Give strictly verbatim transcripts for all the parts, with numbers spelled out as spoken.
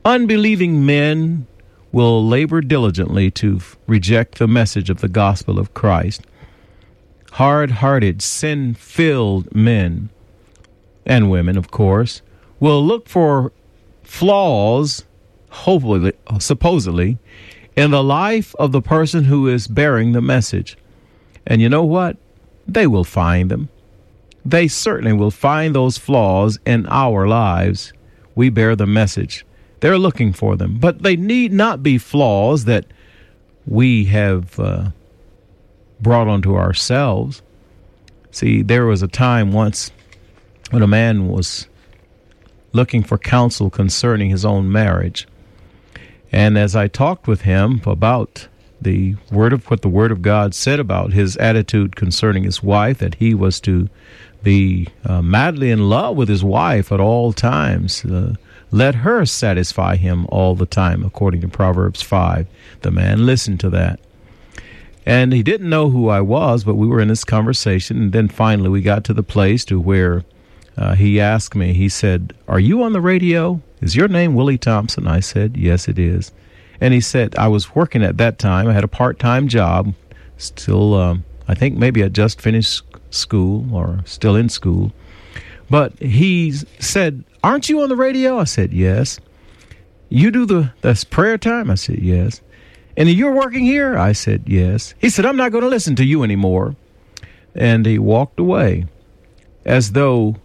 Unbelieving men will labor diligently to f- reject the message of the gospel of Christ. Hard-hearted, sin-filled men and women, of course, will look for flaws, hopefully, supposedly, in the life of the person who is bearing the message. And you know what? They will find them. They certainly will find those flaws in our lives. We bear the message. They're looking for them, but they need not be flaws that we have uh, brought onto ourselves. See, there was a time once when a man was looking for counsel concerning his own marriage. And as I talked with him about the word of what the Word of God said about his attitude concerning his wife, that he was to be uh, madly in love with his wife at all times, uh, let her satisfy him all the time, according to Proverbs five. The man listened to that. And he didn't know who I was, but we were in this conversation. And then finally we got to the place to where uh, he asked me, he said, "Are you on the radio? Is your name Willie Thompson?" I said, "Yes, it is." And he said, I was working at that time. I had a part-time job, still, um, I think maybe I just finished school or still in school. But he said, "Aren't you on the radio?" I said, "Yes." "You do the that's prayer time?" I said, "Yes." "And you're working here?" I said, "Yes." He said, "I'm not going to listen to you anymore." And he walked away, as though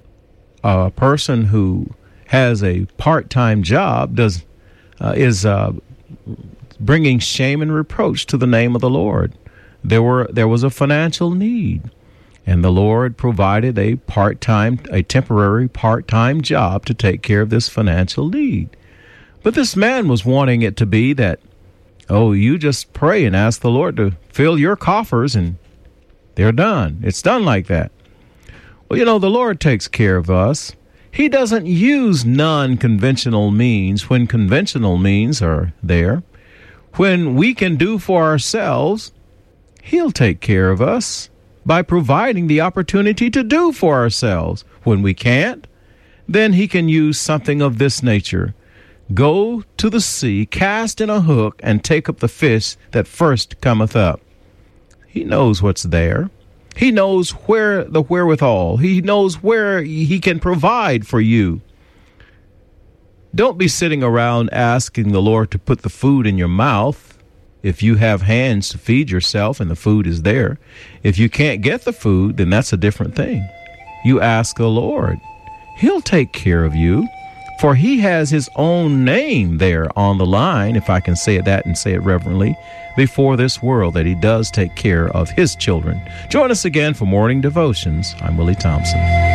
a person who has a part-time job does uh, is uh, bringing shame and reproach to the name of the Lord. There were there was a financial need, and the Lord provided a part-time, a temporary part-time job to take care of this financial need. But this man was wanting it to be that, oh, you just pray and ask the Lord to fill your coffers and they're done. It's done like that. Well, you know, the Lord takes care of us. He doesn't use non-conventional means when conventional means are there. When we can do for ourselves, He'll take care of us by providing the opportunity to do for ourselves. When we can't, then He can use something of this nature. Go to the sea, cast in a hook, and take up the fish that first cometh up. He knows what's there. He knows where the wherewithal. He knows where He can provide for you. Don't be sitting around asking the Lord to put the food in your mouth if you have hands to feed yourself and the food is there. If you can't get the food, then that's a different thing. You ask the Lord. He'll take care of you, for He has His own name there on the line, if I can say that and say it reverently, before this world, that He does take care of His children. Join us again for Morning Devotions. I'm Willie Thompson.